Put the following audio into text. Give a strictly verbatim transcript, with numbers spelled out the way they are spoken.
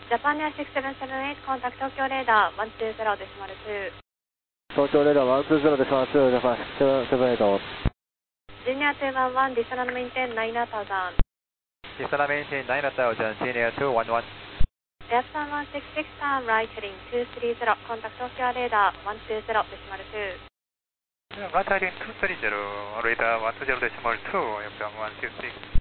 Japan Air six seven seven eight, contact Tokyo Radar one two zero decimal two. Tokyo Radar one two zero decimal two, Japan six seven eight. Junior two one one, descend and maintain nine thousand. Descend and maintain nine thousand, Junior two one one. Airsun one six six, turn right heading two three zero, contact Tokyo Radar one two zero decimal two. Right heading two three zero, radar one two zero decimal two, Airsun one six six.